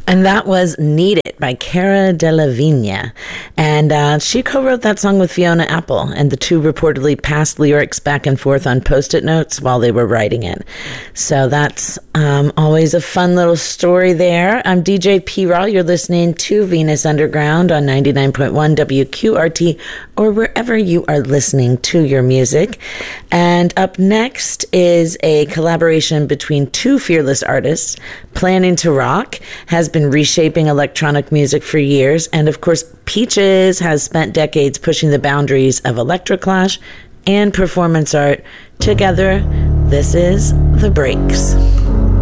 And that was Need It by Cara Delevingne. And she co-wrote that song with Fiona Apple, and the two reportedly passed lyrics back and forth on Post-it notes while they were writing it. So that's always a fun little story there. I'm DJ P-Raw. You're listening to Venus Underground on 99.1 WQRT, or wherever you are listening to your music. And up next is a collaboration between two fearless artists. Planning to Rock has been reshaping electronic music for years, and of course Peaches has spent decades pushing the boundaries of electroclash and performance art. Together, this is The Breaks.